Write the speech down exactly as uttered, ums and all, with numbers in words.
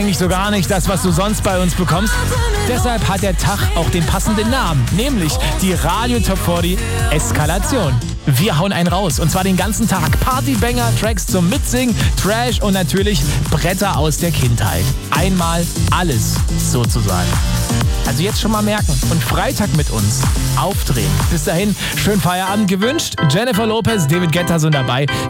eigentlich so gar nicht das, was du sonst bei uns bekommst. Deshalb hat der Tag auch den passenden Namen, nämlich die Radio Top vierzig Eskalation. Wir hauen einen raus und zwar den ganzen Tag. Partybanger, Tracks zum Mitsingen, Trash und natürlich Bretter aus der Kindheit. Einmal alles sozusagen. Also jetzt schon mal merken und Freitag mit uns aufdrehen. Bis dahin, schönen Feierabend gewünscht. Jennifer Lopez, David Guetta sind dabei.